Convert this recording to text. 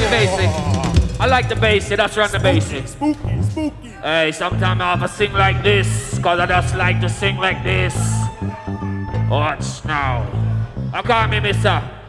bassy. I like the bassy, that's run the bassy. Spooky, spooky. Hey, sometimes I have to sing like this, cause I just like to sing like this. Watch now. I call me Mr.